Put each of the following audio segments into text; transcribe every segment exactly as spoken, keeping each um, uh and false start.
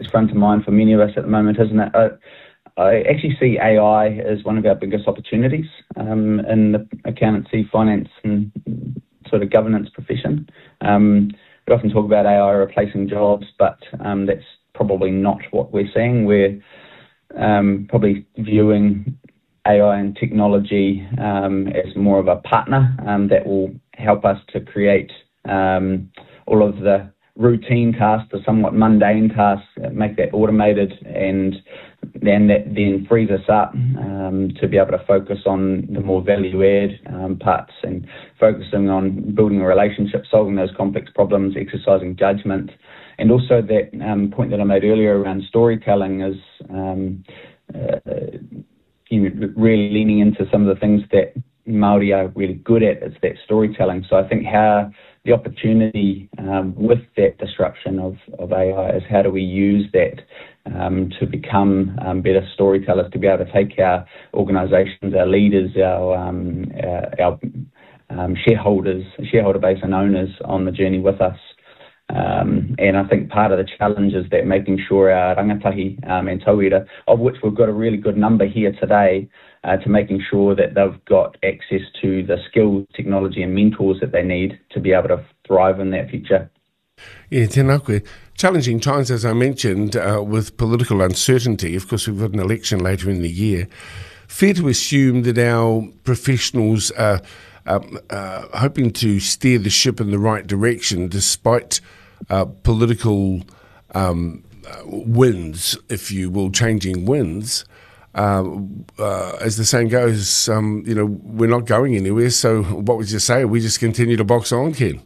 front of mind for many of us at the moment, isn't it? I, I actually see A I as one of our biggest opportunities um, in the accountancy, finance and sort of governance profession. Um, we often talk about A I replacing jobs, but um, that's probably not what we're seeing. We're um, probably viewing A I and technology um, as more of a partner um, that will help us to create um, all of the routine tasks, the somewhat mundane tasks, make that automated, and then that then frees us up um, to be able to focus on the more value-add um, parts and focusing on building a relationship, solving those complex problems, exercising judgment, and also that um, point that I made earlier around storytelling is um, uh, you know, really leaning into some of the things that Māori are really good at. It's that storytelling. So I think how the opportunity um, with that disruption of, of A I is how do we use that um, to become um, better storytellers, to be able to take our organisations, our leaders, our, um, our, our um, shareholders, shareholder base and owners on the journey with us. Um, and I think part of the challenge is that making sure our rangatahi um, and tauira, of which we've got a really good number here today, uh, to making sure that they've got access to the skills, technology and mentors that they need to be able to thrive in that future. Yeah, tēnā koe. Challenging times, as I mentioned, uh, with political uncertainty. Of course, we've got an election later in the year. Fair to assume that our professionals are um, uh, hoping to steer the ship in the right direction despite uh, political um, uh, winds, if you will, changing winds. Uh, uh, as the saying goes, um, you know, we're not going anywhere, so what would you say? We just continue to box on, Ken?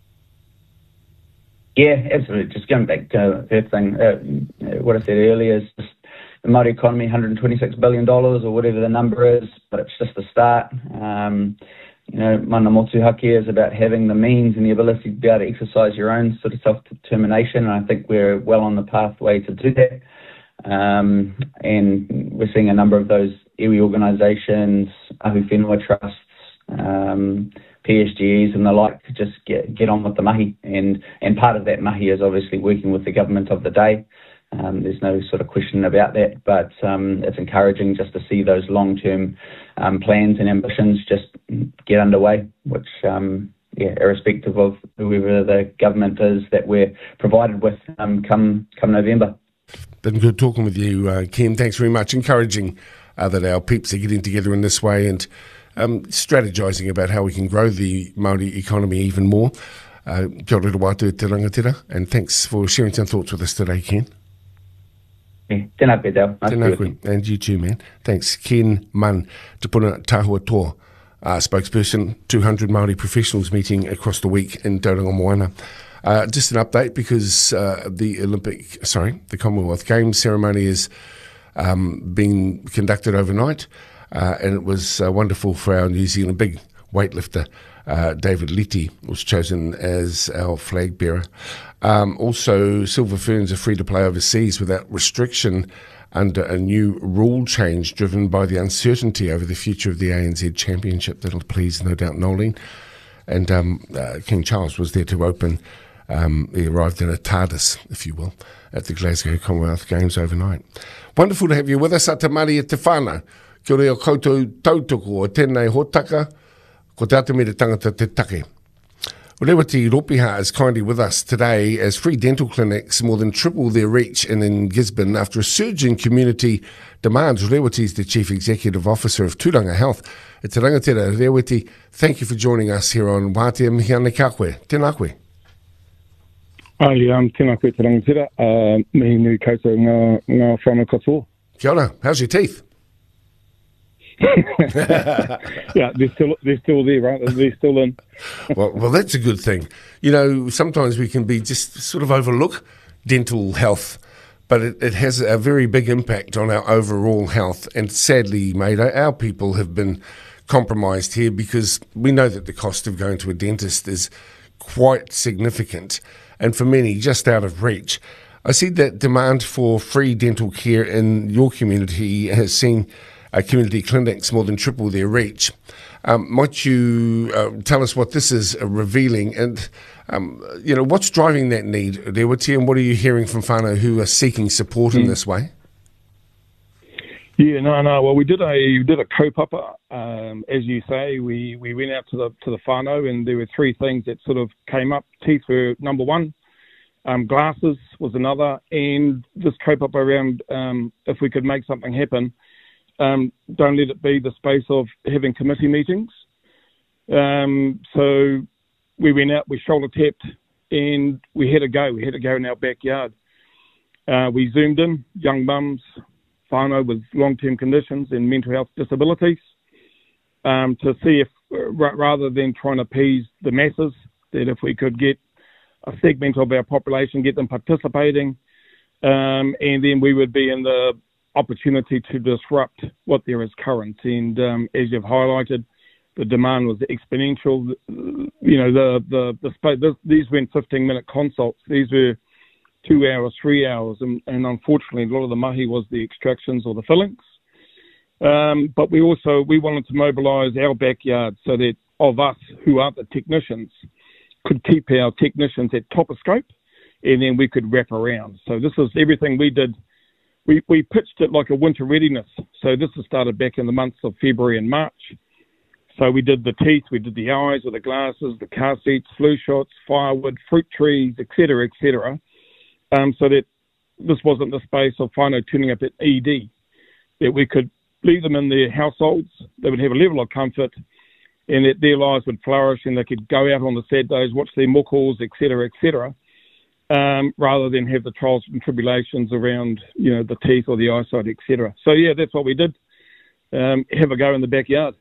Yeah, absolutely. Just going back to that thing, uh, what I said earlier is just the Māori economy, one hundred twenty-six billion dollars or whatever the number is, but it's just the start. Um, you know, mana motuhake is about having the means and the ability to be able to exercise your own sort of self-determination, and I think we're well on the pathway to do that. Um, and we're seeing a number of those iwi organisations, Ahu Whenua Trusts, um, P S G Es and the like, just get get on with the mahi. And, and part of that mahi is obviously working with the government of the day. Um, there's no sort of question about that, but um, it's encouraging just to see those long-term um, plans and ambitions just get underway, which, um, yeah, irrespective of whoever the government is that we're provided with um, come come November. Been good talking with you, uh, Ken. Thanks very much. Encouraging uh, that our peeps are getting together in this way and um, strategising about how we can grow the Māori economy even more. Uh, kia ora wātu te rangatira, and thanks for sharing some thoughts with us today, Ken. Yeah, tēnā koe, Dale. Nice tēnā koe, and you too, man. Thanks. Ken Munn, Te Puna Tahua Toa, uh, spokesperson, two hundred Māori professionals meeting across the week in Tauranga Moana. Uh, just an update because uh, the Olympic, sorry, the Commonwealth Games ceremony is um, being conducted overnight, uh, and it was uh, wonderful for our New Zealand big weightlifter, uh, David Liti, was chosen as our flag bearer. Um, also, Silver Ferns are free to play overseas without restriction under a new rule change driven by the uncertainty over the future of the A N Z Championship. That'll please, no doubt, Nolene. And um, uh, King Charles was there to open. Um, he arrived in a TARDIS, if you will, at the Glasgow Commonwealth Games overnight. Wonderful to have you with us. A te mari e te whānau. Kia ora o koutou tautoko o tēnei hōtaka, ko te atu me te tangata te take. Rewati Ropiha is kindly with us today as free dental clinics more than triple their reach in, in Gisborne after a surge in community demands. Rewati is the Chief Executive Officer of Tūranga Health. E te rangatira, Rewati, thank you for joining us here on Wātea Mihi Ana Ka Koe. Tēnā koe. Ai, um, tēnā koe te rangatira. Uh, mihi nui koutou ngā, ngā whānau katoa. Kia ora, how's your teeth? Yeah, they're still they're still there, right? They're still in. well, well, that's a good thing. You know, sometimes we can be just sort of overlook dental health, but it, it has a very big impact on our overall health. And sadly, mate, our people have been compromised here because we know that the cost of going to a dentist is quite significant, and for many, just out of reach. I see that demand for free dental care in your community has seen Uh, community clinics more than triple their reach. Um, might you uh, tell us what this is uh, revealing, and um, you know what's driving that need, Rewati, and what are you hearing from whānau who are seeking support mm. in this way? Yeah, no, no. Well, we did a we did a kaupapa. Um, as you say, we, we went out to the to the whānau, and there were three things that sort of came up. Teeth were number one, um, glasses was another, and this kaupapa around um, if we could make something happen, um, don't let it be the space of having committee meetings. Um, so we went out, we shoulder tapped, and we had to go. We had to go in our backyard. Uh, we zoomed in, young mums, whānau with long-term conditions and mental health disabilities, um, to see if, r- rather than trying to appease the masses, that if we could get a segment of our population, get them participating, um, and then we would be in the opportunity to disrupt what there is current. And um, as you've highlighted, the demand was exponential. You know, the the, the sp- this, these weren't fifteen-minute consults. These were two hours, three hours, and, and unfortunately, a lot of the mahi was the extractions or the fillings. Um, but we also, we wanted to mobilise our backyard so that of us who aren't the technicians could keep our technicians at top of scope, and then we could wrap around. So this is everything we did. We, we pitched it like a winter readiness. So this has started back in the months of February and March. So we did the teeth, we did the eyes with the glasses, the car seats, flu shots, firewood, fruit trees, et cetera, et cetera. Um, so that this wasn't the space of whānau turning up at E D, that we could leave them in their households, they would have a level of comfort, and that their lives would flourish, and they could go out on the sad days, watch their mokos, et cetera, et cetera, um, rather than have the trials and tribulations around, you know, the teeth or the eyesight, et cetera. So, yeah, that's what we did, um, have a go in the backyard.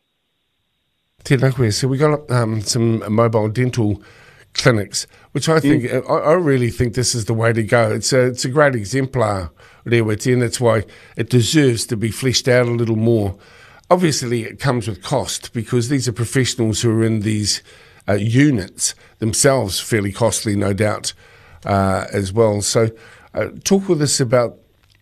Tēnā koe. So we got um, some mobile dental clinics, which I think, mm. I, I really think this is the way to go. It's a, it's a great exemplar, Rewati, and that's why it deserves to be fleshed out a little more. Obviously, it comes with cost because these are professionals who are in these uh, units themselves, fairly costly, no doubt, uh, as well. So uh, talk with us about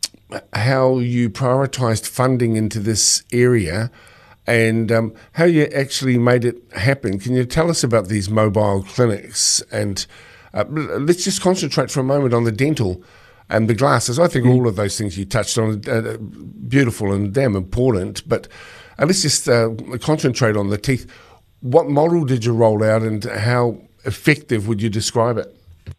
how you prioritised funding into this area and um, how you actually made it happen. Can you tell us about these mobile clinics? And uh, let's just concentrate for a moment on the dental and the glasses. I think all of those things you touched on are beautiful and damn important, but uh, let's just uh, concentrate on the teeth. What model did you roll out, and how effective would you describe it?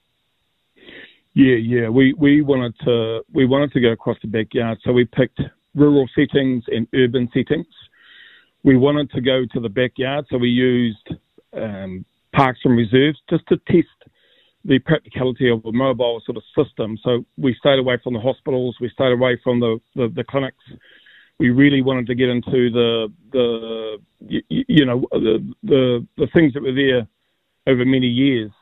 Yeah, yeah, we, we wanted to we wanted to go across the backyard, so we picked rural settings and urban settings. We wanted to go to the backyard, so we used um, parks and reserves just to test the practicality of a mobile sort of system. So we stayed away from the hospitals, we stayed away from the, the, the clinics. We really wanted to get into the the you, you know the, the the things that were there over many years,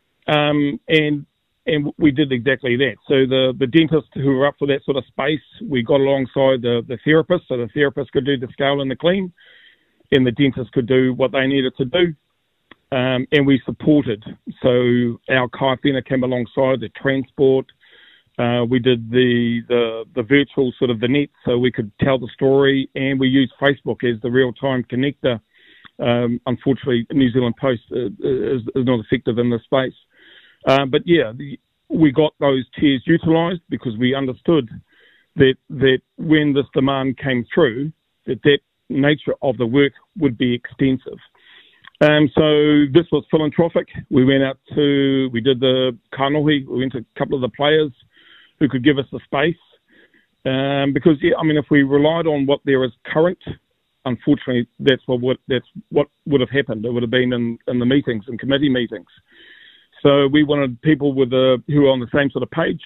um, and and we did exactly that. So the the dentists who were up for that sort of space, we got alongside the the therapist, so the therapist could do the scale and the clean, and the dentist could do what they needed to do. Um, and we supported. So our kaiwhena came alongside the transport. Uh, we did the, the the virtual sort of vignette, so we could tell the story, and we used Facebook as the real-time connector. Um, unfortunately, New Zealand Post uh, is, is not effective in this space. Um, but yeah, the, we got those tiers utilised because we understood that that when this demand came through, that that nature of the work would be extensive. Um, so this was philanthropic. We went out to, we did the kanohi, we went to a couple of the players who could give us the space. Um, because, yeah, I mean, if we relied on what there is current, unfortunately, that's what would, that's what would have happened. It would have been in, in the meetings and committee meetings. So we wanted people with the, who were on the same sort of page.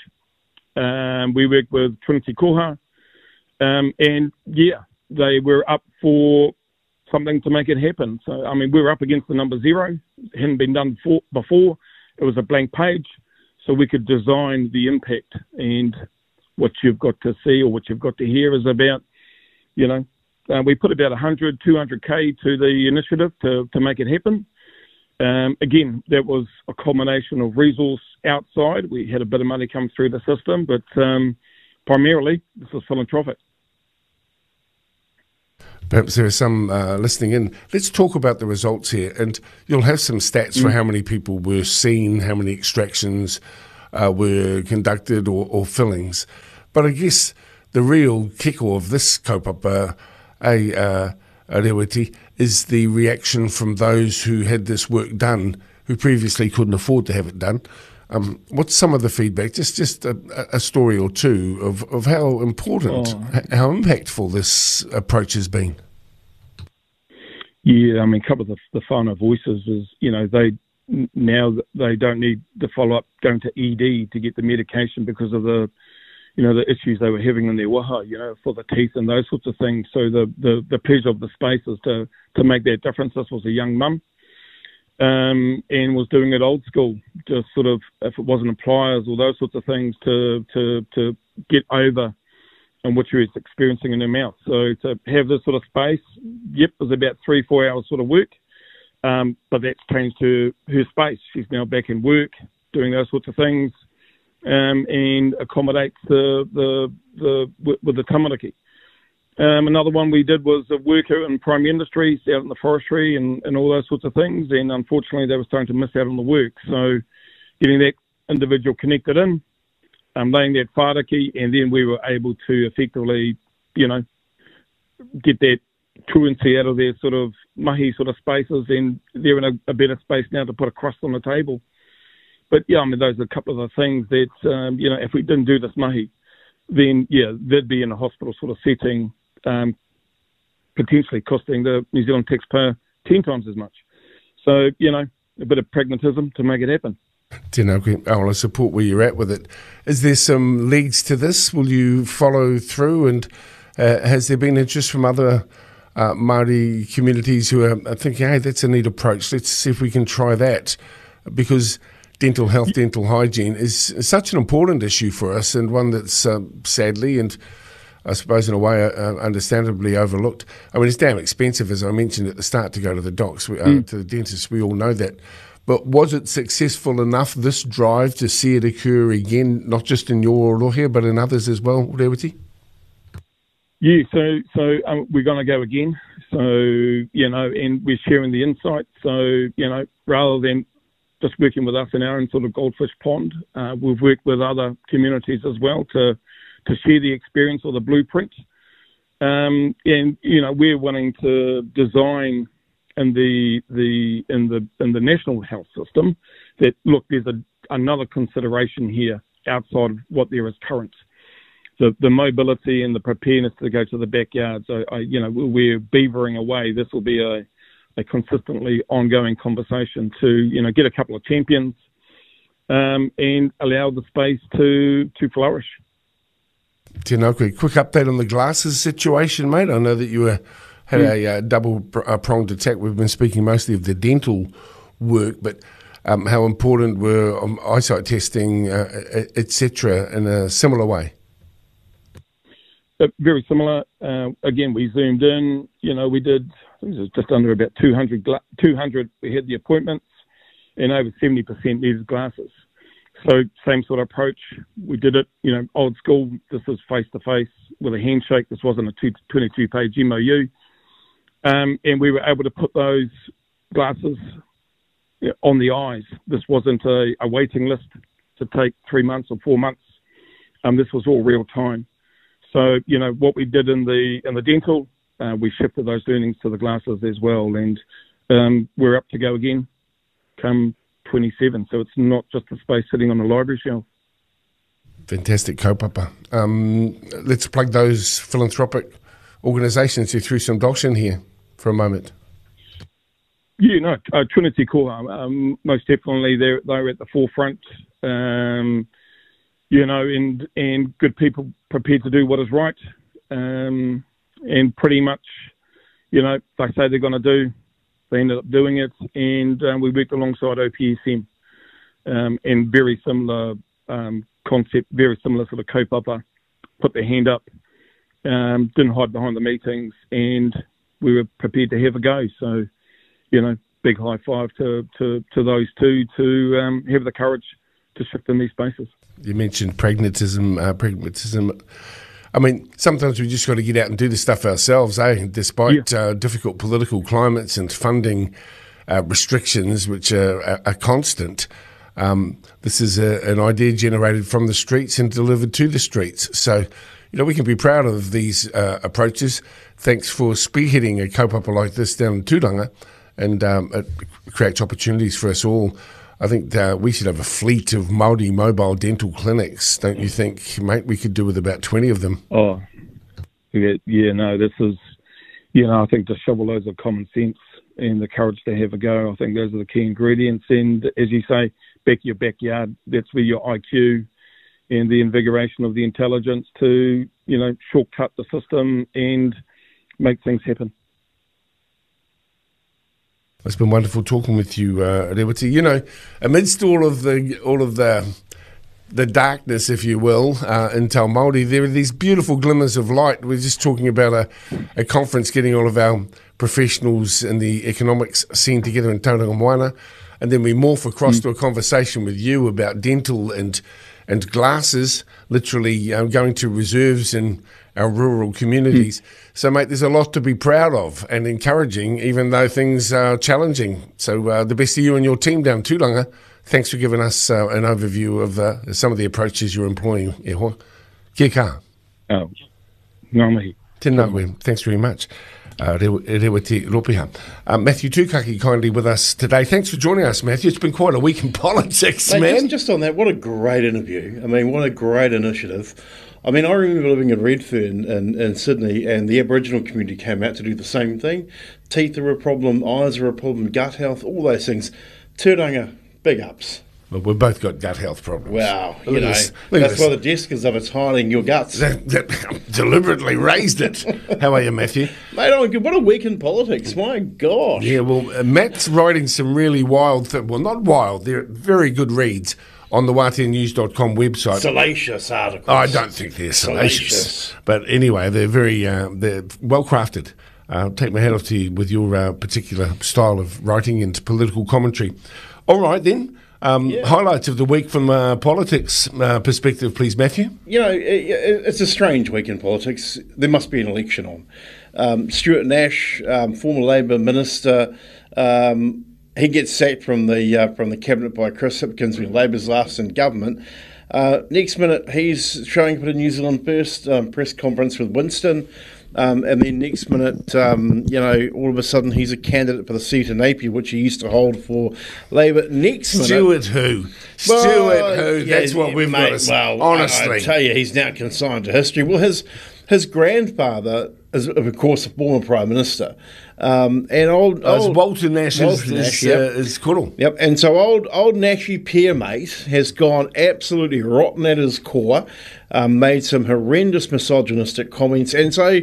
Um, we worked with Trinity Koha. Um, and, yeah, they were up for something to make it happen. So, I mean, we were up against the number zero. It hadn't been done before. before. It was a blank page. So we could design the impact, and what you've got to see or what you've got to hear is about, you know, uh, we put about one hundred, two hundred K to the initiative to, to make it happen. Um, again, that was a combination of resource outside. We had a bit of money come through the system, but um, primarily this was philanthropic. Perhaps there are some uh, listening in. Let's talk about the results here, and you'll have some stats mm. for how many people were seen, how many extractions uh, were conducted or, or fillings. But I guess the real kicker of this kaupapa, a uh, Reweti, is the reaction from those who had this work done, who previously couldn't afford to have it done. Um, what's some of the feedback? Just just a, a story or two of, of how important, oh. how impactful this approach has been. Yeah, I mean, a couple of the, the whānau voices is, you know, they now they don't need the follow-up going to E D to get the medication because of the, you know, the issues they were having in their waha, you know, for the teeth and those sorts of things. So the, the, the pleasure of the space is to, to make that difference. This was a young mum. Um, and was doing it old school, just sort of, if it wasn't pliers or those sorts of things, to to to get over and what she was experiencing in her mouth. So to have this sort of space, yep, it was about three, four hours sort of work, um, but that's changed to her space. She's now back in work, doing those sorts of things, um, and accommodates the the the with, with the tamariki. Um, another one we did was a worker in primary industries out in the forestry and, and all those sorts of things, and unfortunately they were starting to miss out on the work. So getting that individual connected in, um, laying that whāraki, and then we were able to effectively, you know, get that truancy out of their sort of mahi sort of spaces, and they're in a, a better space now to put a crust on the table. But yeah, I mean, those are a couple of the things that, um, you know, if we didn't do this mahi, then yeah, they'd be in a hospital sort of setting, Um, potentially costing the New Zealand taxpayer ten times as much. So, you know, a bit of pragmatism to make it happen. Tēnā koe, Aola, support where you're at with it. Is there some legs to this? Will you follow through? And uh, has there been interest from other uh, Māori communities who are, are thinking, hey, that's a neat approach, let's see if we can try that? Because dental health, dental hygiene is, is such an important issue for us, and one that's uh, sadly and I suppose in a way uh, understandably overlooked. I mean, it's damn expensive, as I mentioned at the start, to go to the docs, uh, mm. to the dentist. We all know that. But was it successful enough, this drive, to see it occur again, not just in your orohe, but in others as well, Reweti? Yeah, so so um, we're going to go again. So, you know, and we're sharing the insight. So, you know, rather than just working with us in our own sort of goldfish pond, uh, we've worked with other communities as well to to share the experience or the blueprint. Um, and, you know, we're wanting to design in the the in the in the national health system that, look, there's a, another consideration here outside of what there is current. The the mobility and the preparedness to go to the backyard. So, I, you know, we're beavering away. This will be a, a consistently ongoing conversation to, you know, get a couple of champions um, and allow the space to to flourish. Tēnā koe. Quick update on the glasses situation, mate. I know that you were, had mm. a uh, double-pronged attack. We've been speaking mostly of the dental work, but um, how important were um, eyesight testing, uh, et cetera, in a similar way? Uh, very similar. Uh, again, we zoomed in. You know, we did, I think it was just under about two hundred, two hundred we had the appointments, and over seventy percent needed glasses. So same sort of approach. We did it, you know, old school. This is face-to-face with a handshake. This wasn't a twenty-two page M O U. Um, and we were able to put those glasses you know, on the eyes. This wasn't a, a waiting list to take three months or four months. Um, this was all real time. So, you know, what we did in the in the dental, uh, we shifted those learnings to the glasses as well. And um, we're up to go again come twenty-seven, so it's not just a space sitting on a library shelf. Fantastic kaupapa. Um, let's plug those philanthropic organisations who threw some dosh in here for a moment. Yeah, no, uh, Trinity Koha, um, most definitely they're, they're at the forefront, um, you know, and, and good people prepared to do what is right, um, and pretty much, you know, they say they're going to do, they ended up doing it, and um, we worked alongside O P S M, um, and very similar um, concept, very similar sort of kaupapa, put their hand up, um, didn't hide behind the meetings, and we were prepared to have a go. So, you know, big high five to, to, to those two to um, have the courage to shift in these spaces. You mentioned pragmatism, uh, pragmatism. I mean, sometimes we just got to get out and do the stuff ourselves, eh? Despite yeah. uh, difficult political climates and funding uh, restrictions, which are, are, are constant. Um, this is a, an idea generated from the streets and delivered to the streets. So, you know, we can be proud of these uh, approaches. Thanks for spearheading a kaupapa like this down in Tūranga, and um, it creates opportunities for us all. I think uh, we should have a fleet of Māori mobile dental clinics, don't you think, mate? We could do with about twenty of them. Oh, yeah, yeah, no, this is, you know, I think just shovel loads of common sense and the courage to have a go. I think those are the key ingredients. And as you say, back your backyard, that's where your I Q and the invigoration of the intelligence to, you know, shortcut the system and make things happen. It's been wonderful talking with you, uh, Rewati. You know, amidst all of the all of the the darkness, if you will, uh, in Te Ao Māori, there are these beautiful glimmers of light. We're just talking about a, a conference getting all of our professionals in the economics scene together in Tauranga Moana, and then we morph across mm. to a conversation with you about dental and and glasses, literally um, going to reserves in our rural communities. Mm. So, mate, there's a lot to be proud of and encouraging, even though things are challenging. So uh, the best of you and your team down Tūranga. Thanks for giving us uh, an overview of uh, some of the approaches you're employing. E hoa. Kia ka. Oh, ngā mihi. Tēnā koe. Thanks very much. Uh, Rewati Ropiha. Uh, Matthew Tukaki kindly with us today. Thanks for joining us, Matthew. It's been quite a week in politics, Mate, man. Just, just on that, what a great interview. I mean, what a great initiative. I mean, I remember living in Redfern in, in Sydney, and the Aboriginal community came out to do the same thing. Teeth are a problem, eyes are a problem, gut health, all those things. Tūranga, big ups. Well, we've both got gut health problems. Wow, Look you know, that's why the desk is of it's hiding your guts. That, that deliberately raised it. How are you, Matthew? Mate, oh, what a week in politics, my gosh. Yeah, well, uh, Matt's writing some really wild, th- well, not wild, they're very good reads on the wātea news dot com website. Salacious articles. Oh, I don't think they're salacious. salacious. But anyway, they're very, uh, they're well crafted. Uh, take my hat off to you with your uh, particular style of writing and political commentary. All right, then. Um, yeah. Highlights of the week from a politics uh, perspective, please, Matthew. You know, it, it's a strange week in politics. There must be an election on. Um, Stuart Nash, um, former Labour minister, um, he gets sacked from the uh, from the cabinet by Chris Hipkins when Labour's last in government. Uh, next minute, he's showing up at a New Zealand First um, press conference with Winston. Um, and then next minute, um, you know, all of a sudden he's a candidate for the seat in Napier, which he used to hold for Labour. Next minute... Stuart who? Stuart well, who? Yeah, That's what we've mate, got to well, honestly. I, I tell you, he's now consigned to history. Well, his his grandfather is, of course, a former Prime Minister. Um, and old, oh, old Walter Nash Walter is, Nash, is, yep. uh, is cool. Yep, and so old old Nashy Pearmate has gone absolutely rotten at his core, um, made some horrendous misogynistic comments, and so...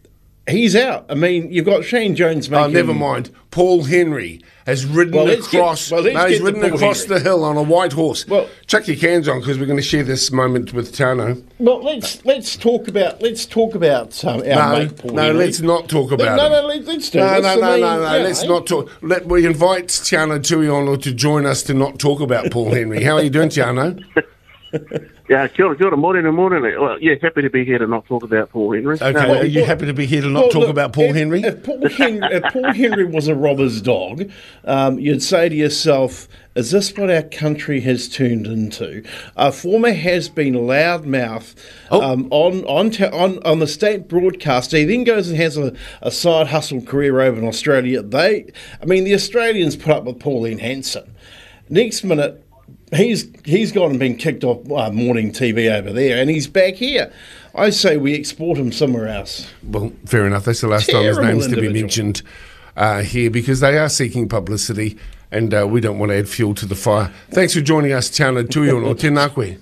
he's out. I mean, you've got Shane Jones making... Oh, never mind. Paul Henry has ridden well, across... Get, well, no, he's ridden across Henry. the hill on a white horse. Well, chuck your cans on because we're going to share this moment with Tano. Well, let's let's talk about let's talk about um, our no, mate Paul No, Henry. let's not talk about no, him. No, no, let's do no, this. No, I no, mean, no, no, yeah, let's eh? not talk. Let, we invite Tiano Tuiono to join us to not talk about Paul Henry. How are you doing, Tiano? Yeah, kia ora, kia ora, morning, morning. Well, yeah, happy to be here to not talk about Paul Henry. Okay, no, are you happy to be here to not well, talk look, about Paul if, Henry? If Paul Henry, if Paul Henry was a robber's dog, um, you'd say to yourself, is this what our country has turned into? A former has-been loudmouth oh. um, on, on, ta- on on the state broadcaster. He then goes and has a, a side hustle career over in Australia. They, I mean, the Australians put up with Pauline Hanson. Next minute, He's he's gone and been kicked off uh, morning T V over there, and he's back here. I say we export him somewhere else. Well, fair enough. That's the last Terrible time his name's to be mentioned uh, here because they are seeking publicity, and uh, we don't want to add fuel to the fire. Thanks for joining us, Tiana Tuiono. Tēnā koe.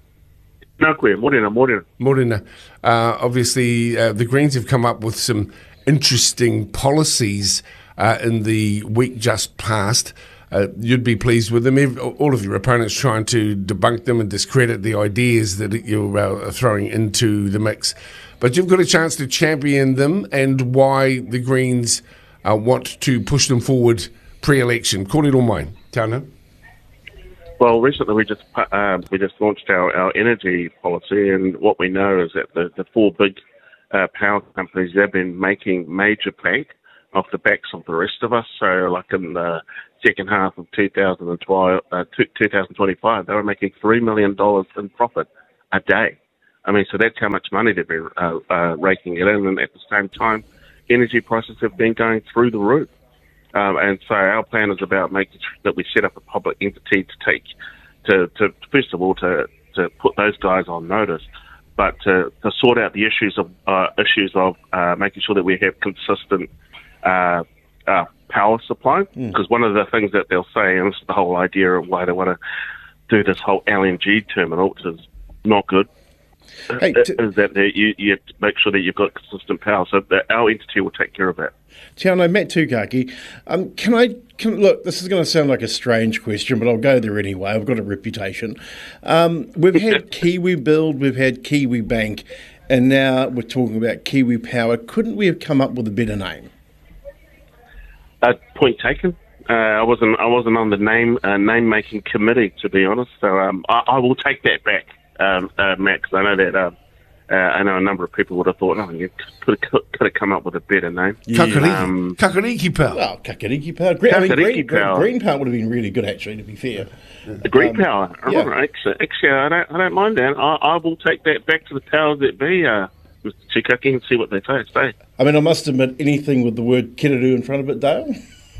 Tēnā koe. Morena, morena. Morena. Uh, obviously, uh, the Greens have come up with some interesting policies uh, in the week just past. Uh, you'd be pleased with them. All of your opponents trying to debunk them and discredit the ideas that you're uh, throwing into the mix. But you've got a chance to champion them and why the Greens uh, want to push them forward pre-election. Kōrero mai, Tana. Well, recently we just uh, we just launched our, our energy policy, and what we know is that the, the four big uh, power companies, they've been making major bank off the backs of the rest of us. So, like in the second half of two thousand twelve, uh, two thousand twenty-five, they were making three million dollars in profit a day. I mean, so that's how much money they've been uh, uh, raking it in, and at the same time, energy prices have been going through the roof. Um, and so our plan is about making sure that we set up a public entity to take, to, to first of all, to, to put those guys on notice, but to, to sort out the issues of uh, issues of uh, making sure that we have consistent uh, uh, power supply. Because mm. one of the things that they'll say, and this is the whole idea of why they want to do this whole L N G terminal, which is not good, hey, t- is that you, you have to make sure that you've got consistent power. So that our entity will take care of that. Te Anau, Matt Tukaki, um, can I can, look? This is going to sound like a strange question, but I'll go there anyway. I've got a reputation. Um, we've had Kiwi Build, we've had Kiwi Bank, and now we're talking about Kiwi Power. Couldn't we have come up with a better name? Uh, point taken. Uh, I wasn't. I wasn't on the name uh, name making committee, to be honest. So um, I, I will take that back, um, uh, Matt, because I know that. Uh, Uh, I know a number of people would have thought, oh, you could have, could have come up with a better name. Yeah. Kakariki, um, Kakariki Power. Well, Kakariki Power. Green, Kakariki I mean, green, Power. Green Power would have been really good, actually, to be fair. The Green um, Power. Oh, yeah. Actually, actually, I don't, I don't mind that. I, I will take that back to the powers that be, uh, Mister Tukaki, and see what they say. say. I mean, I must admit, anything with the word Kiraroo in front of it, Dale?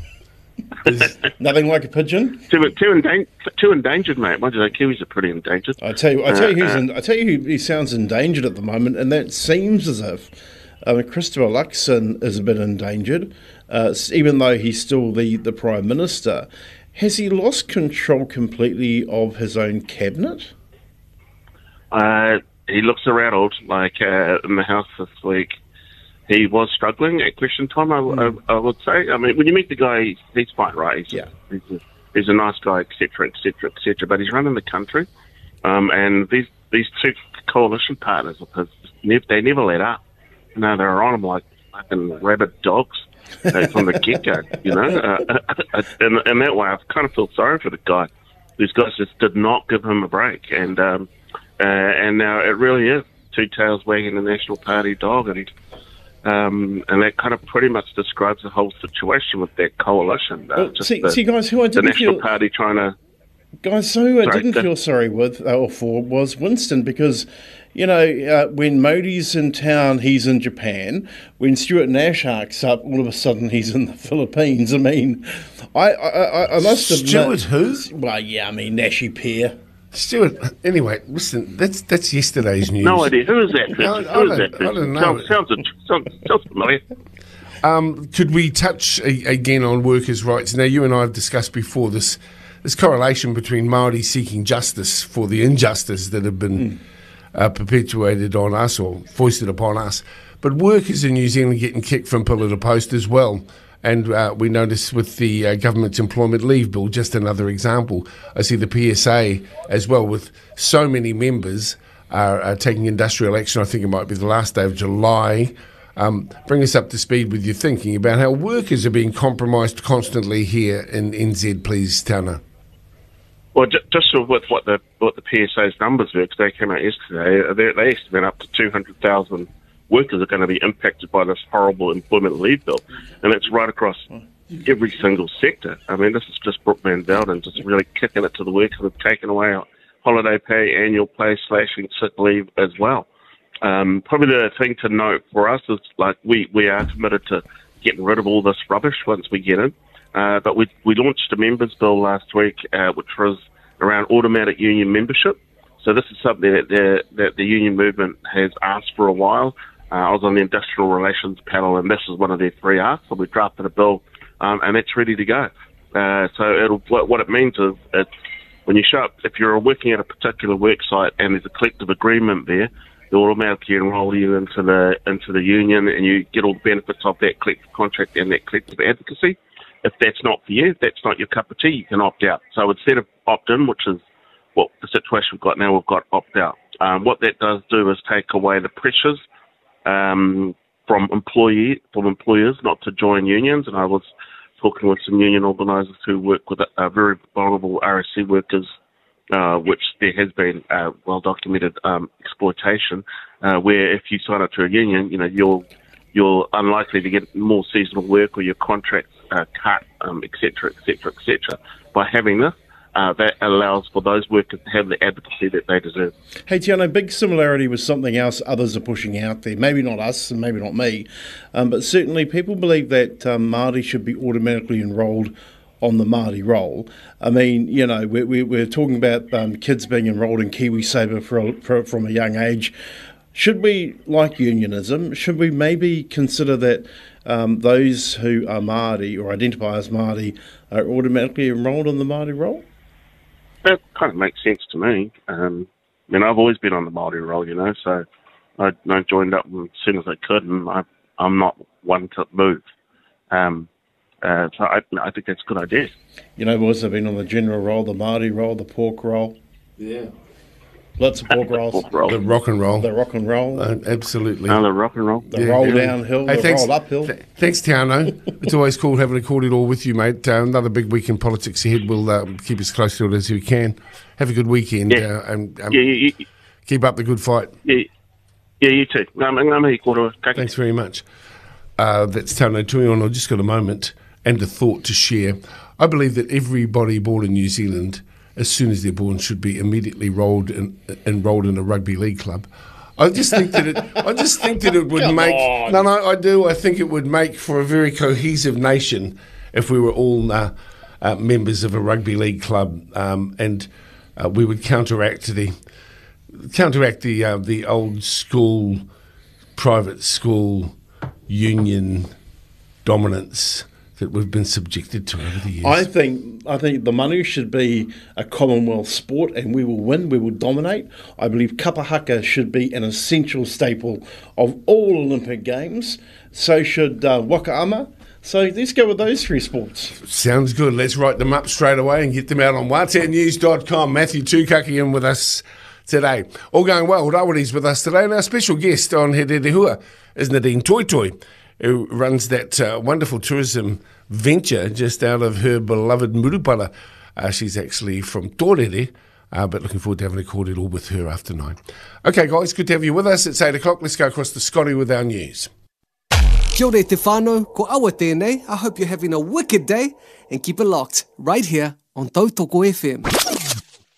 Nothing like a pigeon. Too, too, endan- too endangered, mate. Mind you, the Kiwis are pretty endangered. I tell you, I tell you, who's in, I tell you, who he sounds endangered at the moment, and that seems as if I mean, Christopher Luxon is a bit endangered, uh, even though he's still the, the Prime Minister. Has he lost control completely of his own cabinet? Uh, he looks rattled, like uh, in the House this week. He was struggling at question time, I, mm. I, I would say. I mean, when you meet the guy, he's, he's fine, right? He's, yeah. he's, a, he's a nice guy, et cetera, et cetera, et cetera. But he's running the country. Um, and these these two coalition partners of his, they never let up. You know, they're on him like fucking rabid dogs uh, from the get-go, you know? Uh, uh, in, in that way, I kind of feel sorry for the guy. These guys just did not give him a break. And, um, uh, and now it really is two tails wagging the National Party dog. And Um, and that kind of pretty much describes the whole situation with that coalition. Uh, well, just see, the, see, guys, who I didn't the National feel, Party trying to... Guys, so who I sorry, didn't the, feel sorry with uh, or for was Winston, because, you know, uh, when Modi's in town, he's in Japan. When Stuart Nash arcs up, all of a sudden he's in the Philippines. I mean, I I, I, I must admit... Stuart who? Well, yeah, I mean, Nashi Peer. Stuart, anyway, listen, that's that's yesterday's news. No idea. Who is that person? No, Who is that I person? don't know. Sounds, sounds, sounds, sounds familiar. Um, could we touch a, again on workers' rights? Now, you and I have discussed before this this correlation between Māori seeking justice for the injustice that have been mm. uh, perpetuated on us or foisted upon us, but workers in New Zealand getting kicked from pillar to post as well. And uh, we notice with the uh, government's employment leave bill, just another example. I see the P S A as well, with so many members are, are taking industrial action. I think it might be the last day of July. Um, bring us up to speed with your thinking about how workers are being compromised constantly here in N Z, please, Tana. Well, just with what the what the P S A's numbers were, because they came out yesterday, they, they estimate up to two hundred thousand workers are going to be impacted by this horrible employment leave bill, and it's right across every single sector. I mean, this is just Brooke Van Velden just really kicking it to the workers. They've taken away holiday pay, annual pay, slashing sick leave as well. Um, probably the thing to note for us is, like, we, we are committed to getting rid of all this rubbish once we get in. Uh, but we we launched a members bill last week, uh, which was around automatic union membership. So this is something that the, that the union movement has asked for a while. Uh, I was on the industrial relations panel, and this is one of their three asks. So we drafted a bill, um, and it's ready to go. Uh, so it'll what, what it means is, it's, when you show up, if you're working at a particular work site and there's a collective agreement there, they'll automatically enrol you into the into the union, and you get all the benefits of that collective contract and that collective advocacy. If that's not for you, if that's not your cup of tea, you can opt out. So instead of opt-in, which is what the situation we've got now, we've got opt-out. Um, what that does do is take away the pressures um, from employee from employers not to join unions. And I was talking with some union organisers who work with uh, very vulnerable R S C workers uh, which there has been uh, well-documented um, exploitation, uh, where if you sign up to a union, you know, you're you're unlikely to get more seasonal work or your contracts uh, cut, um, et cetera, et cetera, et cetera. By having this, Uh, that allows for those workers to have the advocacy that they deserve. Hey, Tiano, big similarity with something else others are pushing out there. Maybe not us and maybe not me, um, but certainly people believe that um, Māori should be automatically enrolled on the Māori roll. I mean, you know, we're, we're, we're talking about um, kids being enrolled in KiwiSaver for, a, for, from a young age. Should we, like unionism, should we maybe consider that um, those who are Māori or identify as Māori are automatically enrolled on the Māori roll? That kind of makes sense to me. Um, I mean, I've always been on the Māori roll, you know, so I, I joined up as soon as I could, and I, I'm not one to move. Um, uh, so I, I think that's a good idea. You know, boys, I've been on the general roll, the Māori roll, the pork roll. Yeah. Lots of pork rolls. Pork roll. The rock and roll. The rock and roll. Uh, absolutely. Oh, the rock and roll. The Yeah, roll yeah. downhill, Hey, the thanks, roll uphill. th- thanks, Tiano. It's always cool having recorded all with you, mate. Uh, another big week in politics ahead. We'll uh, keep as close to it as we can. Have a good weekend. Yeah. Uh, and um, Yeah, yeah, yeah, keep up the good fight. yeah, yeah you too. I'm, I'm here, quarter. Okay. Thanks very much. Uh, that's Tano Tuion. I've just got a moment and a thought to share. I believe that everybody born in New Zealand, as soon as they're born, should be immediately rolled in, enrolled in a rugby league club. I just think that it. I just think that it would Come make. on. No, no, I do. I think it would make for a very cohesive nation if we were all uh, uh, members of a rugby league club, um, and uh, we would counteract the counteract the uh, the old school, private school, union dominance that we've been subjected to over the years. I think I think the manu should be a Commonwealth sport, and we will win. We will dominate. I believe kapa haka should be an essential staple of all Olympic Games. So should uh, waka ama. So let's go with those three sports. Sounds good. Let's write them up straight away and get them out on wate news dot com. Matthew Tukaki in with us today. All going well. Rawiri's with us today, and our special guest on He Rere Hua is Nadine Toitoi, who runs that uh, wonderful tourism venture just out of her beloved Murupara. Uh, she's actually from Tōrere, uh, but looking forward to having a kōrero with her after nine. Okay, guys, good to have you with us. It's eight o'clock. Let's go across to Scotty with our news. Kia ora te whānau, ko awa tēnei. I hope you're having a wicked day and keep it locked right here on Tautoko F M.